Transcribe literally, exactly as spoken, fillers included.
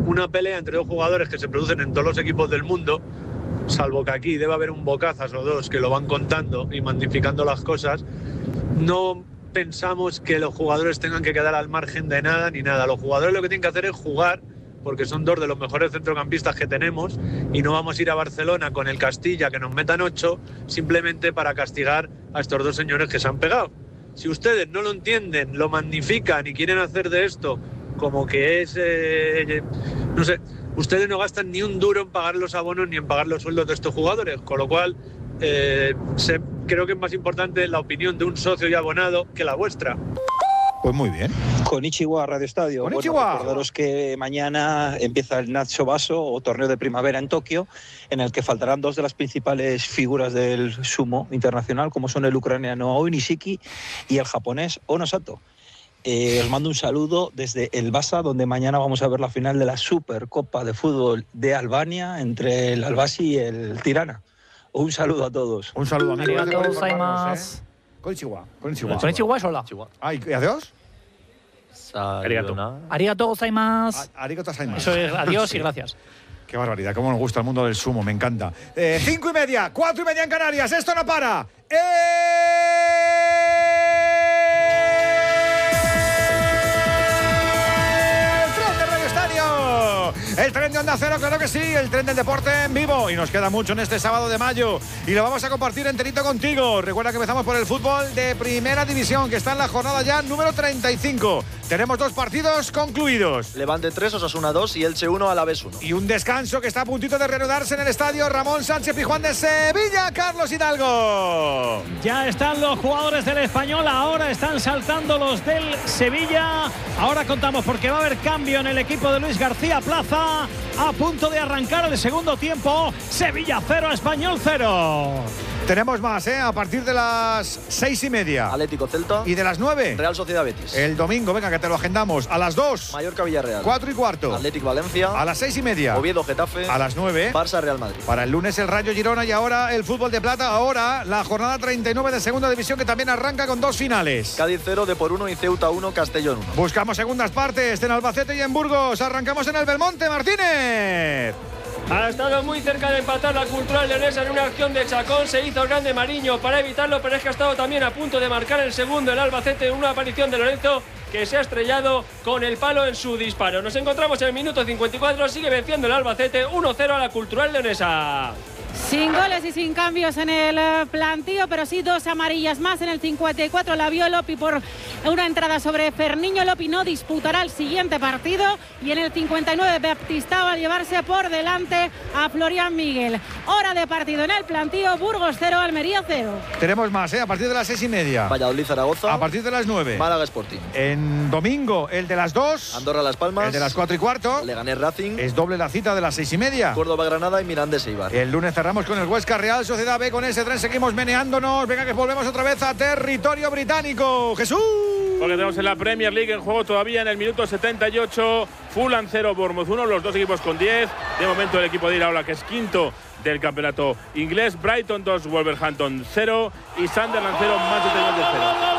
una pelea entre dos jugadores que se producen en todos los equipos del mundo, salvo que aquí debe haber un bocazas o dos que lo van contando y magnificando las cosas. No pensamos que los jugadores tengan que quedar al margen de nada ni nada. Los jugadores lo que tienen que hacer es jugar, porque son dos de los mejores centrocampistas que tenemos, y no vamos a ir a Barcelona con el Castilla que nos metan ocho simplemente para castigar a estos dos señores que se han pegado. Si ustedes no lo entienden, lo magnifican y quieren hacer de esto como que es, eh, no sé, ustedes no gastan ni un duro en pagar los abonos ni en pagar los sueldos de estos jugadores, con lo cual eh, se, creo que es más importante la opinión de un socio y abonado que la vuestra. Pues muy bien. Konnichiwa, Radio Estadio. Konnichiwa. Bueno, recordaros que mañana empieza el Nacho Baso, o torneo de primavera en Tokio, en el que faltarán dos de las principales figuras del sumo internacional, como son el ucraniano Aoi Nishiki y el japonés Ono Sato. Eh, os mando un saludo desde el Basa, donde mañana vamos a ver la final de la Supercopa de Fútbol de Albania entre el Albasi y el Tirana. Un saludo a todos. Un saludo, amigo. Arigatou gozaimasu. Konnichiwa. Konnichiwa. Konnichiwa es hola. Ay, ¿y adiós? Arigatou. Arigatou gozaimasu. Arigatou gozaimasu. Eso es adiós y gracias. Qué barbaridad, cómo nos gusta el mundo del sumo, me encanta. Eh, cinco y media, cuatro y media en Canarias, esto no para. ¡Eh! El tren de Onda Cero, claro que sí, el tren del deporte en vivo. Y nos queda mucho en este sábado de mayo. Y lo vamos a compartir enterito contigo. Recuerda que empezamos por el fútbol de Primera División, que está en la jornada ya número treinta y cinco. Tenemos dos partidos concluidos. Levante tres, Osasuna dos y Elche uno, Alavés uno. Y un descanso que está a puntito de reanudarse en el estadio Ramón Sánchez Pizjuán de Sevilla. Carlos Hidalgo. Ya están los jugadores del Español, ahora están saltando los del Sevilla. Ahora contamos porque va a haber cambio en el equipo de Luis García Plaza. A punto de arrancar el segundo tiempo. Sevilla cero, Español cero. Tenemos más, ¿eh? A partir de las seis y media. Atlético Celta. Y de las nueve. Real Sociedad Betis. El domingo, venga, que te lo agendamos. A las dos. Mallorca Villarreal. Cuatro y cuarto. Atlético Valencia. A las seis y media. Oviedo Getafe. A las nueve. Barça Real Madrid. Para el lunes el Rayo Girona y ahora el fútbol de plata. Ahora la jornada treinta y nueve de segunda división, que también arranca con dos finales. Cádiz cero, Depor uno y Ceuta uno, Castellón uno. Buscamos segundas partes en Albacete y en Burgos. Arrancamos en el Belmonte, Martínez. Ha estado muy cerca de empatar la Cultural Leonesa en una acción de Chacón. Se hizo grande Mariño para evitarlo, pero es que ha estado también a punto de marcar el segundo el Albacete en una aparición de Lorenzo, que se ha estrellado con el palo en su disparo. Nos encontramos en el minuto cincuenta y cuatro, sigue venciendo el Albacete uno cero a la Cultural Leonesa. Sin goles y sin cambios en el plantío, pero sí dos amarillas más. En el cincuenta y cuatro la vio Lopi por una entrada sobre Ferniño. Lopi no disputará el siguiente partido. Y en el cincuenta y nueve Baptista va a llevarse por delante a Florian Miguel. Hora de partido en el plantío. Burgos cero, Almería cero. Tenemos más, ¿eh? A partir de las seis y media. Valladolid Zaragoza. A partir de las nueve. Málaga Sporting. En domingo el de las dos. Andorra Las Palmas. El de las cuatro y cuarto. Leganés Racing. Es doble la cita de las seis y media. Córdoba Granada y Mirandés Eibar. El lunes cerramos con el Huesca Real Sociedad B. Con ese tren seguimos meneándonos. Venga, que volvemos otra vez a territorio británico. Jesús. Porque tenemos en la Premier League en juego todavía en el minuto setenta y ocho. Fulham cero, Bournemouth uno. Los dos equipos con diez. De momento el equipo de Iraola, que es quinto del campeonato inglés. Brighton dos, Wolverhampton cero. Y Sunderland cero, Manchester United cero.